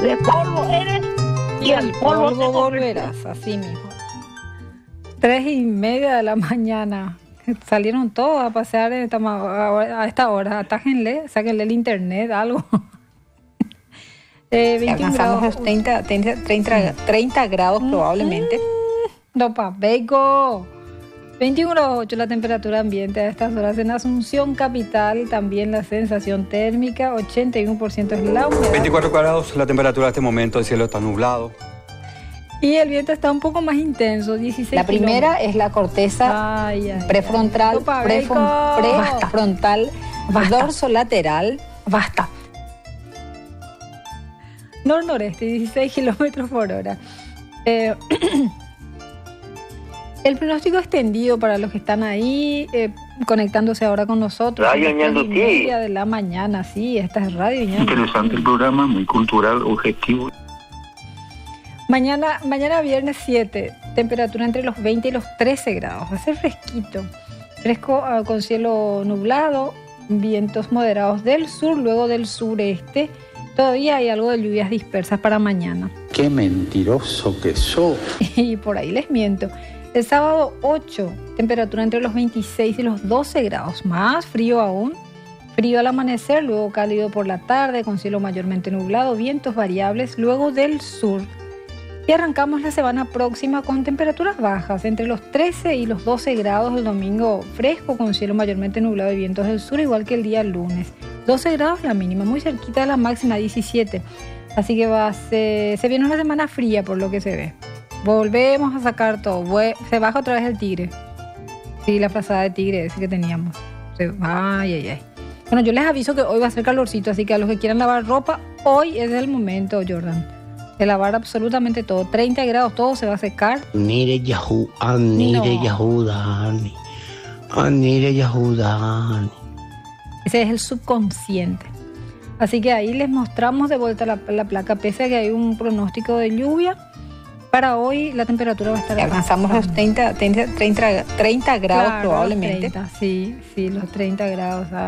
De polvo eres y al polvo te volverás, así mismo. 3:30 de la mañana. Salieron todos a pasear a esta hora. Atájenle, sáquenle el internet, algo. 21 grados. 30 grados probablemente. No, Papeco. 21,8 la temperatura ambiente a estas horas en Asunción Capital. También la sensación térmica, 81% es la humedad. 24 grados la temperatura a este momento, el cielo está nublado. Y el viento está un poco más intenso, 16 La primera es la corteza prefrontal, prefrontal, dorsolateral. Basta. Nor-noreste, 16 kilómetros por hora. El pronóstico extendido para los que están ahí conectándose ahora con nosotros. Radio Ñandutí. De la mañana, sí, esta es Radio Ñandutí. Interesante el programa, muy cultural, objetivo. Mañana viernes 7, temperatura entre los 20 y los 13 grados. Va a ser fresquito. Fresco con cielo nublado, vientos moderados del sur, luego del sureste. Todavía hay algo de lluvias dispersas para mañana. ¡Qué mentiroso que sos! Y por ahí les miento. El sábado 8, temperatura entre los 26 y los 12 grados. Más frío aún. Frío al amanecer, luego cálido por la tarde, con cielo mayormente nublado, vientos variables, luego del sur. Y arrancamos la semana próxima con temperaturas bajas, entre los 13 y los 12 grados el domingo, fresco, con cielo mayormente nublado y vientos del sur, igual que el día lunes. 12 grados la mínima, muy cerquita de la máxima, 17. Así que se viene una semana fría por lo que se ve. Volvemos a sacar todo. Se baja otra vez el tigre. Sí, la frazada de tigre ese que teníamos. Ay. Bueno, yo les aviso que hoy va a ser calorcito, así que a los que quieran lavar ropa, hoy es el momento, Jordan, de lavar absolutamente todo. 30 grados, todo se va a secar. Anire Yahudani. Ese es el subconsciente. Así que ahí les mostramos de vuelta la placa, pese a que hay un pronóstico de lluvia. Para hoy la temperatura va a estar... Alcanzamos los 30 grados, claro, probablemente. 30, sí, los 30 grados.